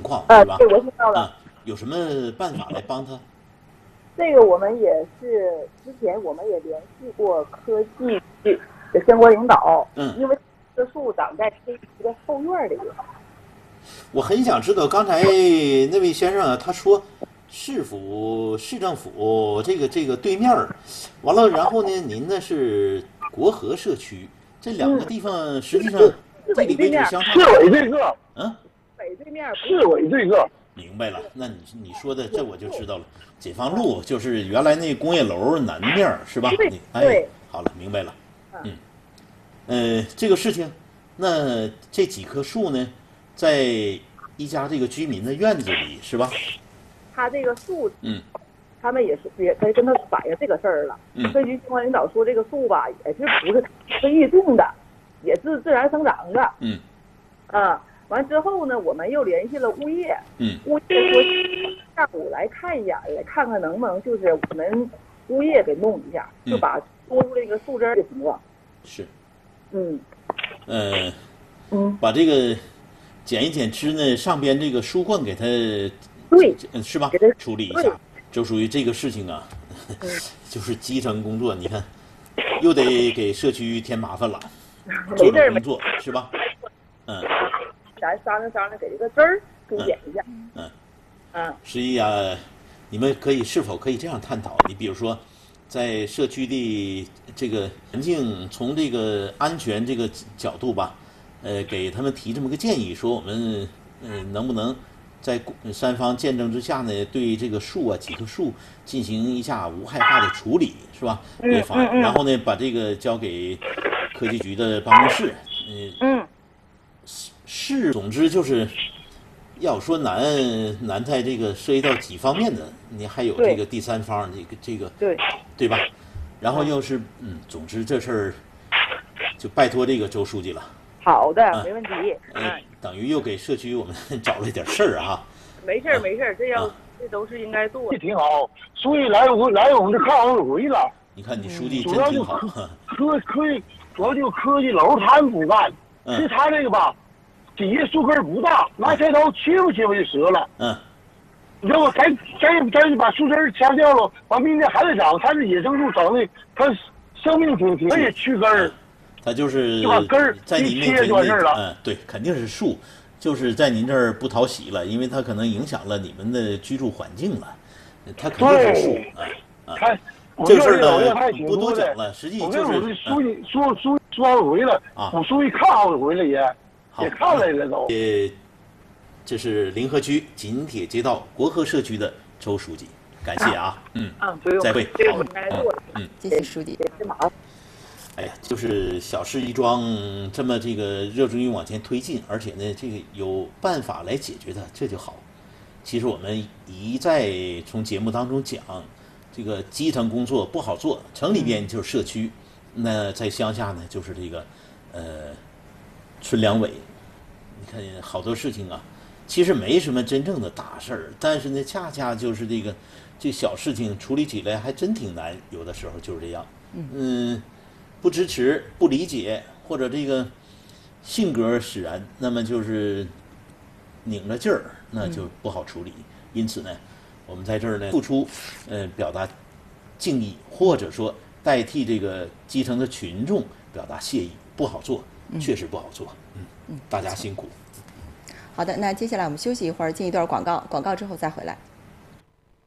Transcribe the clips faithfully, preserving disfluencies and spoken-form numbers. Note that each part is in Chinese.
况， 呃， 是吧？ 对，我听到了。 啊，有什么办法来帮他？ 这个我们也是之前我们也联系过科技局的相关领导， 嗯， 因为这树长在这个后院里。 我很想知道，刚才那位先生啊，他说市府市政府这个这个对面儿，完了，然后呢，您呢是国和社区，这两个地方实际上地理位置相差。 市委对个， 嗯， 北对面， 市委对个。 明白了，那你你说的这我就知道了。解放路就是原来那工业楼南面是吧？ 对， 哎，好了，明白了。嗯，呃，这个事情，那这几棵树呢，在一家这个居民的院子里是吧？ 他这个树， 嗯， 他们也是也可以跟他反映这个事儿了。 嗯， 社区相关领导说这个树吧，也是不是特意种的，也是自然生长的。 嗯， 啊。完之后呢，我们又联系了物业， 嗯， 物业说下午来看一眼，来看看能不能就是我们物业给弄一下， 嗯、 就把多出这个树枝的情况。 是， 嗯， 呃， 嗯， 把这个剪一剪枝呢，上边这个树冠给它， 对， 是吧？处理一下，就属于这个事情啊， 嗯、 就是基层工作，你看，又得给社区添麻烦了，做了工作是吧？嗯。 咱商量商量，给这个枝儿给剪一下。 嗯， 嗯， 实际啊，你们可以是否可以这样探讨？你比如说，在社区的这个环境，从这个安全这个角度吧，呃，给他们提这么个建议，说我们嗯、呃、能不能在三方见证之下呢，对这个树啊几棵树进行一下无害化的处理，是吧？ 嗯嗯嗯。 然后呢，把这个交给科技局的办公室，嗯。 嗯。 是，总之就是要说难难在这个涉及到几方面的，你还有这个第三方，这个这个对对吧？然后又是嗯，总之这事儿就拜托这个周书记了。 好的，嗯、没问题。 嗯、呃，等于又给社区我们找了一点事儿啊。 没事儿没事儿，这样、啊、这都是应该做的。 挺好，书记来我来我们这看好几回了。 你看你书记真挺好。 科科主要就科技楼他们不干， 嗯、 是他这个吧。底下树根不大，拿菜刀切吧切吧就折了。 嗯， 你知道吧？咱咱咱把树枝掐掉了，完明天还得长。它是野生树，长的它生命挺挺，而且去根儿。 它就是把根儿在你面前就完事儿了。 嗯，对，肯定是树，就是在您这儿不讨喜了，因为它可能影响了你们的居住环境了。它肯定是树啊啊。这事儿呢不多讲了，实际就是书记说书说好几回了啊，我书记看好几回了也。也看来了都。 也，这是临河区锦铁街道国和社区的周书记，感谢啊，嗯， 嗯， 再会。 好， 嗯， 谢谢书记。 哎呀，就是小事一桩，这么这个热衷于往前推进，而且呢，这个有办法来解决它，这就好。其实我们一再从节目当中讲，这个基层工作不好做，城里边就是社区，那在乡下呢就是这个，呃。村两委，你看好多事情啊，其实没什么真正的大事儿，但是呢，恰恰就是这个这小事情处理起来还真挺难，有的时候就是这样。嗯，不支持、不理解，或者这个性格使然，那么就是拧着劲儿，那就不好处理。因此呢，我们在这儿呢付出，呃，表达敬意，或者说代替这个基层的群众表达谢意，不好做。确实不好做，嗯嗯，大家辛苦。 好的，那接下来我们休息一会儿，进一段广告，广告之后再回来。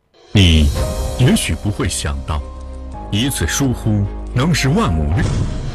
你也许不会想到，一次疏忽能使万物。